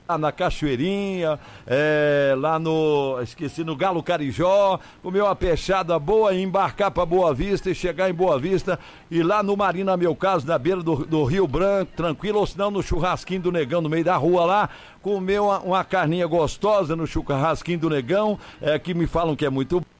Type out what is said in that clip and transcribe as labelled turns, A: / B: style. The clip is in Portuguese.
A: na Cachoeirinha, lá no Galo Carijó, comer uma peixada boa e embarcar para Boa Vista e chegar em Boa Vista e lá no Marina, meu caso, na beira do Rio Branco, tranquilo, ou senão no churrasquinho do Negão, no meio da rua lá, comer uma carninha gostosa no churrasquinho do Negão, que me falam que é muito